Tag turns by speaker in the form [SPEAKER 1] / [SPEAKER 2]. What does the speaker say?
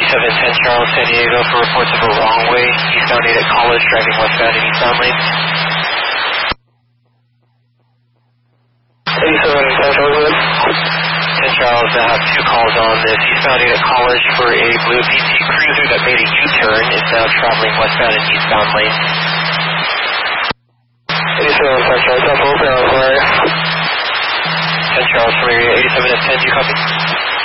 [SPEAKER 1] 8710 Charles, San Diego for reports of a wrong way. Eastbound 8 at College, driving westbound in eastbound lane.
[SPEAKER 2] 8710 Charles.
[SPEAKER 1] 10 Charles, I have two calls on this. Eastbound 8 at College for a blue PT Cruiser that made a U-turn. Is now traveling westbound in eastbound lane.
[SPEAKER 2] 8710 Charles, that's open, I'm sorry.
[SPEAKER 1] 10 Charles from area 87 at 10, do you copy?